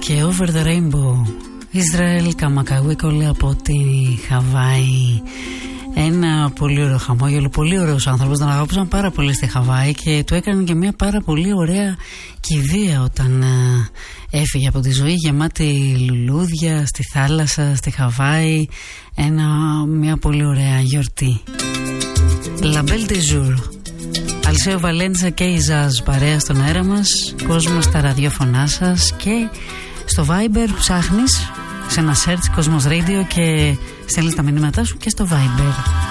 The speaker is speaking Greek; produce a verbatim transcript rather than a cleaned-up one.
και Over the Rainbow. Ισραήλ Καμακαουίκολε από τη Χαβάη. Ένα πολύ ωραίο χαμόγελο, πολύ ωραίος άνθρωπος, τον αγάπησαν πάρα πολύ στη Χαβάη και του έκανε και μια πάρα πολύ ωραία κηδεία όταν ε, έφυγε από τη ζωή, γεμάτη λουλούδια στη θάλασσα, στη Χαβάη. Ένα, μια πολύ ωραία γιορτή. La Belle de Jour. Αλσέο Βαλέντσα και η Ζαζ παρέα στον αέρα μας, κόσμο στα ραδιόφωνά σας και στο Viber ψάχνεις σε ένα search Cosmos Radio και στέλνεις τα μηνύματά σου και στο Viber.